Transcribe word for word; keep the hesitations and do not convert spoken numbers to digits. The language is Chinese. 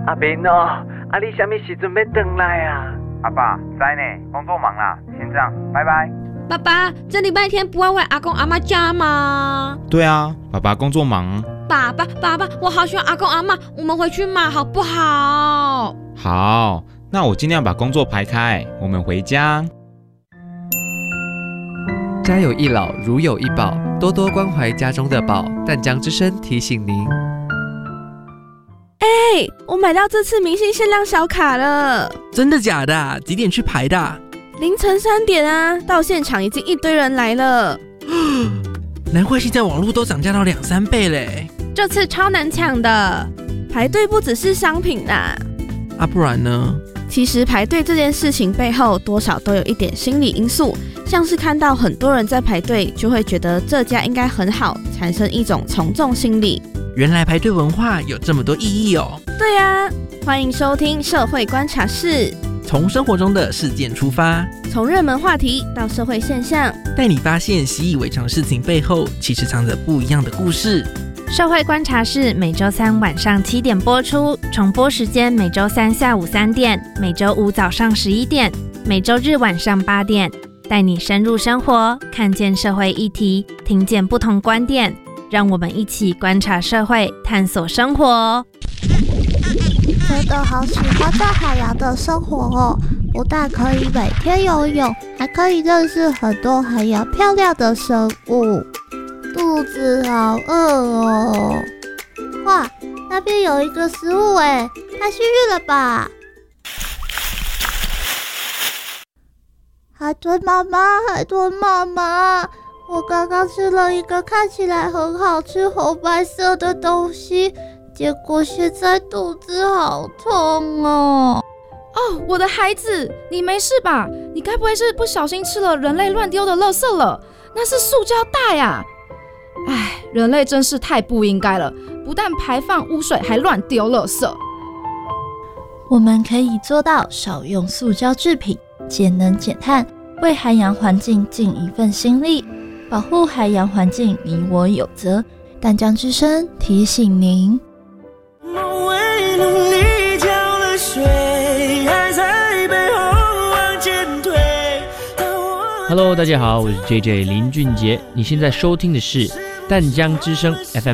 阿明哦，啊你什么时阵要回来啊？ 阿爸，知呢，工作忙啦，先这样，拜拜。 爸爸，这礼拜天不要回阿公阿嬷家吗？ 对啊，爸爸工作忙。 爸爸，爸爸，我好喜欢阿公阿嬷，我们回去嘛，好不好？ 好，那我尽量把工作排开，我们回家。 家有一老，如有一宝，多多关怀家中的宝。淡江之声提醒您。 哎，我买到这次明星限量小卡了。 真的假的？几点去排的？ 凌晨三点啊，到现场已经一堆人来了。 难怪现在网络都涨价到两三倍嘞。 这次超难抢的，排队不只是商品啦。 啊，不然呢？ 其实排队这件事情背后多少都有一点心理因素，像是看到很多人在排队，就会觉得这家应该很好，产生一种从众心理。 原来排队文化有这么多意义哦。 对啊，欢迎收听社会观察室， 从生活中的事件出发， 从热门话题到社会现象， 带你发现习以为常事情背后其实藏着不一样的故事。 社会观察室每周三晚上七点播出，重播时间每周三下午三点，每周五早上十一点，每周日晚上八点，带你深入生活，看见社会议题，听见不同观点，让我们一起观察社会，探索生活。 真的好喜欢在海洋的生活哦，不但可以每天游泳，还可以认识很多海洋漂亮的生物。肚子好饿哦！哇，那边有一个食物哎，太幸运了吧！海豚妈妈，海豚妈妈，我刚刚吃了一个看起来很好吃红白色的东西，结果现在肚子好痛哦！ 哦，我的孩子，你没事吧？你该不会是不小心吃了人类乱丢的垃圾了？那是塑胶袋啊！唉，人类真是太不应该了，不但排放污水，还乱丢垃圾。 我们可以做到少用塑胶制品，节能减碳，为海洋环境尽一份心力，保护海洋环境，你我有责。淡江之声提醒您。 梦为努力浇了水，还在背后往前推。 Hello， 大家好，我是 J J 林俊杰，你现在收听的是淡江之声 F M